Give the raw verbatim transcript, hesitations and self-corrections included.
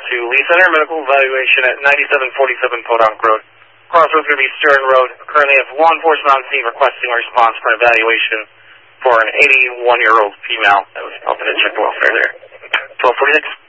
to Lee Center Medical Evaluation at ninety-seven forty-seven Podunk Road. Crossroads going to be Stern Road. Currently have law enforcement on scene requesting a response for an evaluation for an eighty-one-year-old female that was helping to check the welfare there. twelve forty-six.